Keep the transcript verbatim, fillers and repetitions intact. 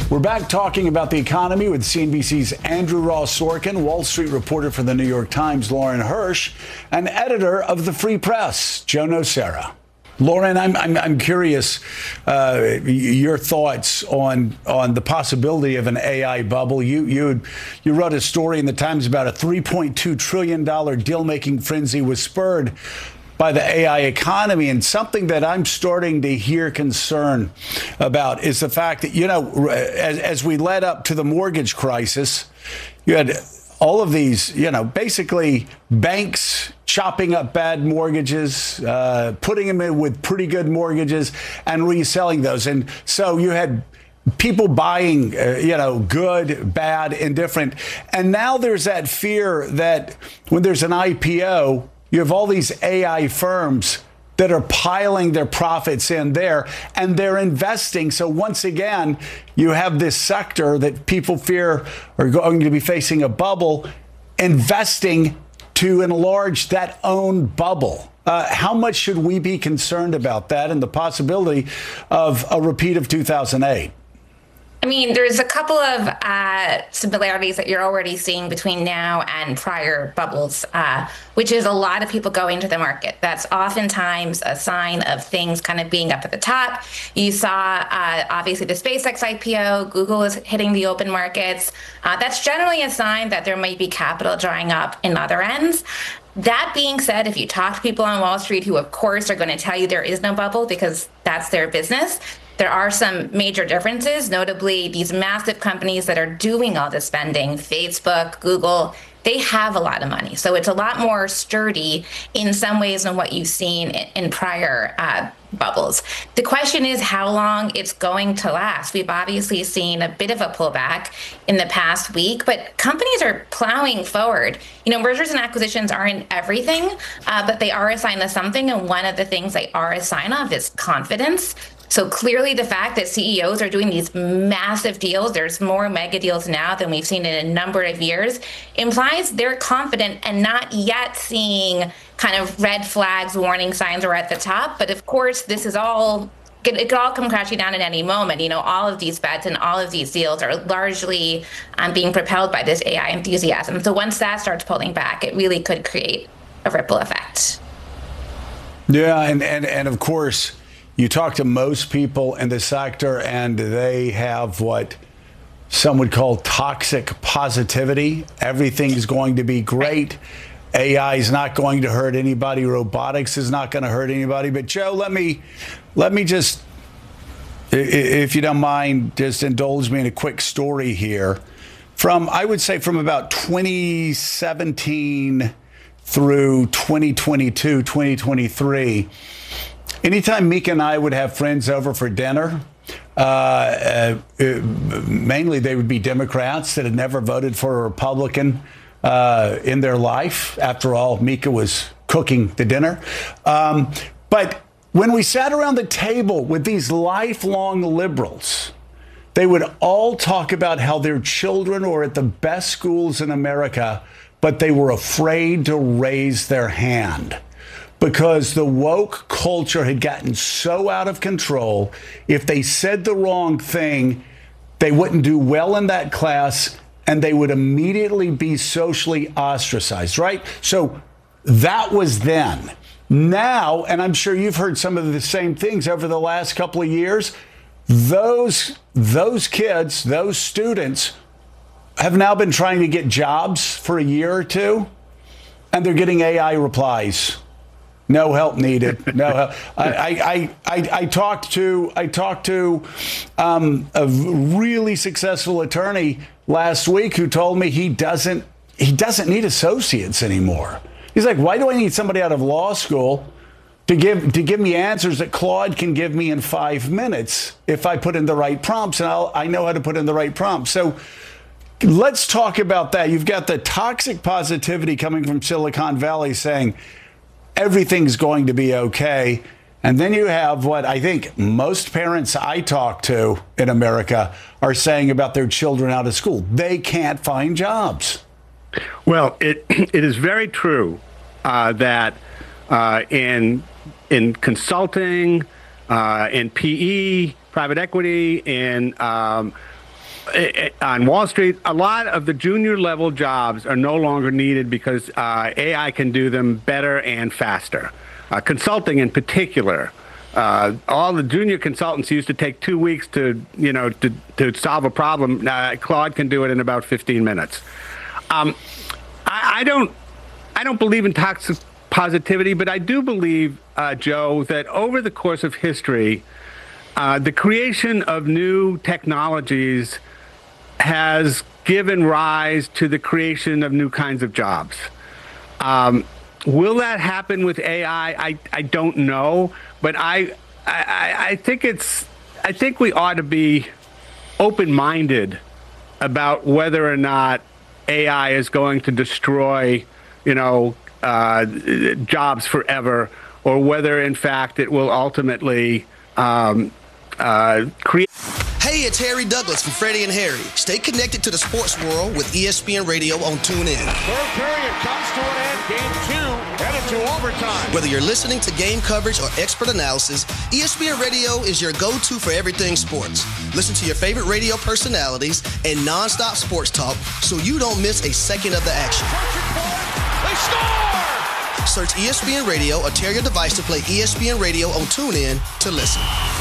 We're back talking about the economy with C N B C's Andrew Ross Sorkin, Wall Street reporter for the New York Times, Lauren Hirsch, and editor of the Free Press, Joe Nocera. Lauren, I'm I'm, I'm curious uh, your thoughts on on the possibility of an A I bubble. You you you wrote a story in the Times about a three point two trillion dollars deal-making frenzy was spurred by the A I economy. And something that I'm starting to hear concern about is the fact that, you know, as, as we led up to the mortgage crisis, you had all of these, you know, basically banks chopping up bad mortgages, uh, putting them in with pretty good mortgages and reselling those. And so you had people buying, uh, you know, good, bad, indifferent. And now there's that fear that when there's an I P O, you have all these A I firms that are piling their profits in there and they're investing. So once again, you have this sector that people fear are going to be facing a bubble, investing to enlarge that own bubble. Uh, how much should we be concerned about that and the possibility of a repeat of two thousand eight? I mean, there's a couple of uh, similarities that you're already seeing between now and prior bubbles, uh, which is a lot of people going to the market. That's oftentimes a sign of things kind of being up at the top. You saw, uh, obviously, the SpaceX I P O. Google is hitting the open markets. Uh, that's generally a sign that there might be capital drying up in other ends. That being said, if you talk to people on Wall Street who, of course, are going to tell you there is no bubble because that's their business, there are some major differences, notably these massive companies that are doing all the spending, Facebook, Google, they have a lot of money. So it's a lot more sturdy in some ways than what you've seen in prior uh, bubbles. The question is how long it's going to last. We've obviously seen a bit of a pullback in the past week, but companies are plowing forward. You know, mergers and acquisitions aren't everything, uh, but they are a sign of something. And one of the things they are a sign of is confidence. So clearly the fact that C E Os are doing these massive deals, there's more mega deals now than we've seen in a number of years, implies they're confident and not yet seeing kind of red flags, warning signs are at the top. But of course, this is all, it could all come crashing down at any moment. You know, all of these bets and all of these deals are largely um, being propelled by this A I enthusiasm. So once that starts pulling back, it really could create a ripple effect. Yeah, and, and, and of course, you talk to most people in the sector and they have what some would call toxic positivity. Everything's going to be great. A I is not going to hurt anybody. Robotics is not going to hurt anybody. But Joe, let me let me just, if you don't mind, just indulge me in a quick story here. From, I would say, from about twenty seventeen through twenty twenty-two, twenty twenty-three, anytime Mika and I would have friends over for dinner, uh, uh, mainly they would be Democrats that had never voted for a Republican uh, in their life. After all, Mika was cooking the dinner. Um, but when we sat around the table with these lifelong liberals, they would all talk about how their children were at the best schools in America, but they were afraid to raise their hand, because the woke culture had gotten so out of control. If they said the wrong thing, they wouldn't do well in that class and they would immediately be socially ostracized, right? So that was then. Now, and I'm sure you've heard some of the same things over the last couple of years, those, those kids, those students have now been trying to get jobs for a year or two, and they're getting A I replies. No help needed. No help. I, I, I, I talked to I talked to um, a really successful attorney last week who told me he doesn't he doesn't need associates anymore. He's like, why do I need somebody out of law school to give to give me answers that Claude can give me in five minutes if I put in the right prompts, and I'll, I know how to put in the right prompts. So let's talk about that. You've got the toxic positivity coming from Silicon Valley saying everything's going to be okay. And then you have what I think most parents I talk to in America are saying about their children out of school. They can't find jobs. Well, it it is very true uh, that uh, in in consulting, uh, in P E, private equity, in um, on Wall Street, a lot of the junior level jobs are no longer needed because uh, A I can do them better and faster. Uh, consulting in particular, uh, all the junior consultants used to take two weeks to, you know, to, to solve a problem. Uh, Claude can do it in about fifteen minutes. Um, I, I don't, I don't believe in toxic positivity, but I do believe, uh, Joe, that over the course of history, uh, the creation of new technologies has given rise to the creation of new kinds of jobs. Um, will that happen with A I? I, I don't know, but I, I I think it's I think we ought to be open-minded about whether or not A I is going to destroy, you know, uh, jobs forever, or whether in fact it will ultimately um, uh, create. Hey, it's Harry Douglas from Freddie and Harry. Stay connected to the sports world with E S P N Radio on TuneIn. Third period comes to an end. Game two headed to overtime. Whether you're listening to game coverage or expert analysis, E S P N Radio is your go-to for everything sports. Listen to your favorite radio personalities and nonstop sports talk so you don't miss a second of the action. They score! Search E S P N Radio or tear your device to play E S P N Radio on TuneIn to listen.